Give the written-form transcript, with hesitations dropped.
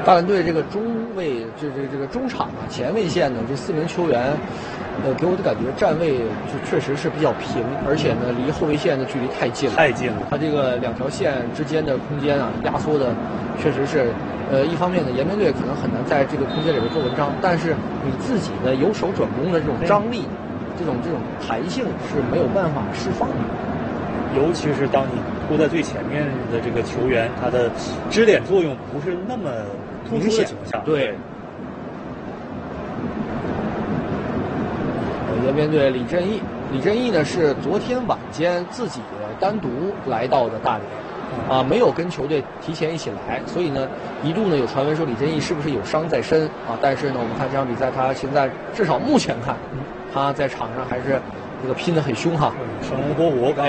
大连队这个中卫，这个中场啊，前卫线呢，这4名球员，给我的感觉站位就确实是比较平，而且呢，离后卫线的距离太近了。 太近了。 他这个2条线之间的空间啊，压缩的确实是，一方面呢，延边队可能很难在这个空间里边做文章，但是你自己的由守转攻的这种张力，这种弹性是没有办法释放的。 尤其是当你扑在最前面的这个球员，他的支点作用不是那么突出的情况下， 对。延边队李振义呢是昨天晚间自己单独来到的大连，没有跟球队提前一起来，所以呢一度呢有传闻说李振义是不是有伤在身啊？但是呢我们看这场比赛，他现在至少目前看，他在场上还是这个拼得很凶哈， 生龙活虎。